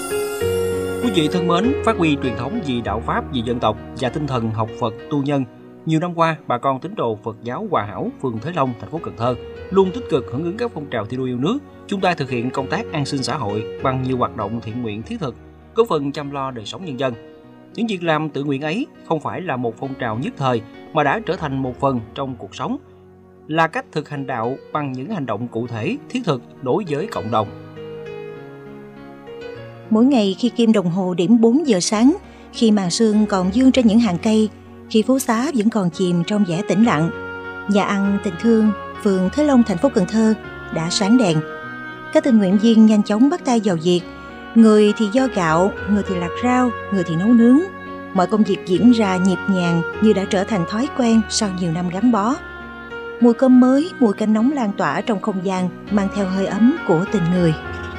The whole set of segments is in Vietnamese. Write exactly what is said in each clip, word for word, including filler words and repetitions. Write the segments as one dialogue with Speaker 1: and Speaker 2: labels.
Speaker 1: Quý vị thân mến, phát huy truyền thống vì đạo Pháp, vì dân tộc và tinh thần học Phật tu nhân, nhiều năm qua, bà con tín đồ Phật giáo Hòa Hảo, phường Thới Long, thành phố Cần Thơ luôn tích cực hưởng ứng các phong trào thi đua yêu nước, chung tay thực hiện công tác an sinh xã hội bằng nhiều hoạt động thiện nguyện thiết thực, góp phần chăm lo đời sống nhân dân. Những việc làm tự nguyện ấy không phải là một phong trào nhất thời mà đã trở thành một phần trong cuộc sống, là cách thực hành đạo bằng những hành động cụ thể, thiết thực đối với cộng đồng.
Speaker 2: Mỗi ngày khi kim đồng hồ điểm bốn giờ sáng, khi màn sương còn dương trên những hàng cây, khi phố xá vẫn còn chìm trong vẻ tĩnh lặng, nhà ăn Tình Thương, phường Thới Long, thành phố Cần Thơ đã sáng đèn. Các tình nguyện viên nhanh chóng bắt tay vào việc, người thì giò gạo, người thì lặt rau, người thì nấu nướng. Mọi công việc diễn ra nhịp nhàng như đã trở thành thói quen sau nhiều năm gắn bó. Mùi cơm mới, mùi canh nóng lan tỏa trong không gian, mang theo hơi ấm của tình người.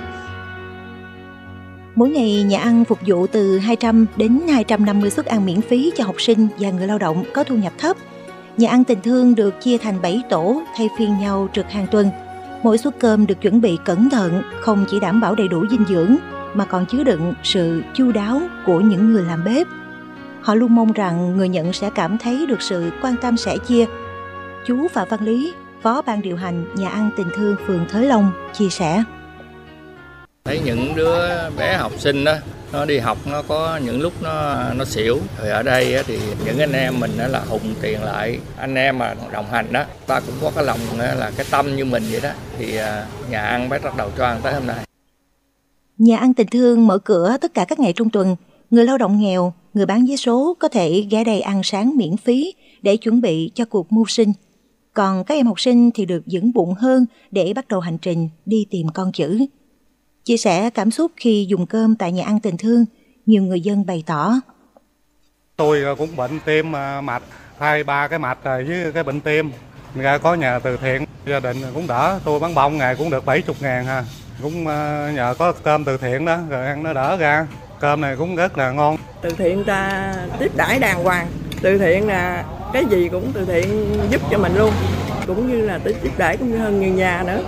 Speaker 2: Mỗi ngày, nhà ăn phục vụ từ hai trăm đến hai trăm năm mươi suất ăn miễn phí cho học sinh và người lao động có thu nhập thấp. Nhà ăn Tình Thương được chia thành bảy tổ thay phiên nhau trực hàng tuần. Mỗi suất cơm được chuẩn bị cẩn thận, không chỉ đảm bảo đầy đủ dinh dưỡng, mà còn chứa đựng sự chu đáo của những người làm bếp. Họ luôn mong rằng người nhận sẽ cảm thấy được sự quan tâm sẻ chia. Chú Phạm Văn Lý, Phó Ban điều hành nhà ăn Tình Thương phường Thới Long chia sẻ.
Speaker 3: Thấy những đứa bé học sinh đó, nó đi học nó có những lúc nó nó xỉu. Rồi ở đây á, thì những anh em mình đó là hùng tiền lại. Anh em mà đồng hành đó, ta cũng có cái lòng là cái tâm như mình vậy đó. Thì nhà ăn bắt bắt đầu cho ăn tới hôm nay.
Speaker 2: Nhà ăn Tình Thương mở cửa tất cả các ngày trong tuần. Người lao động nghèo, người bán vé số có thể ghé đây ăn sáng miễn phí để chuẩn bị cho cuộc mưu sinh. Còn các em học sinh thì được vững bụng hơn để bắt đầu hành trình đi tìm con chữ. Chia sẻ cảm xúc khi dùng cơm tại nhà ăn Tình Thương, nhiều người dân bày tỏ.
Speaker 4: Tôi cũng bệnh tim mạch, hai ba cái mạch với cái bệnh tim. Ra có nhà từ thiện, gia đình cũng đỡ. Tôi bán bông ngày cũng được bảy mươi ngàn ha. Cũng nhờ có cơm từ thiện đó, rồi ăn nó đỡ ra. Cơm này cũng rất là ngon.
Speaker 5: Từ thiện ta tiếp đãi đàng hoàng. Từ thiện là cái gì cũng từ thiện giúp cho mình luôn. Cũng như là tiếp đãi cũng như hơn người nhà nữa.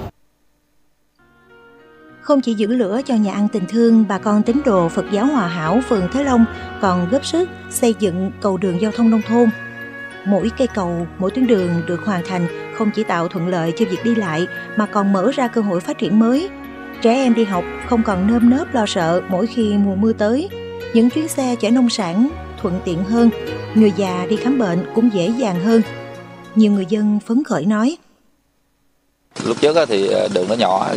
Speaker 2: Không chỉ giữ lửa cho nhà ăn Tình Thương, bà con tín đồ Phật giáo Hòa Hảo, phường Thới Long còn góp sức xây dựng cầu đường giao thông nông thôn. Mỗi cây cầu, mỗi tuyến đường được hoàn thành không chỉ tạo thuận lợi cho việc đi lại mà còn mở ra cơ hội phát triển mới. Trẻ em đi học không còn nơm nớp lo sợ mỗi khi mùa mưa tới. Những chuyến xe chở nông sản thuận tiện hơn, người già đi khám bệnh cũng dễ dàng hơn. Nhiều người dân phấn khởi nói.
Speaker 6: Lúc trước thì đường nó nhỏ,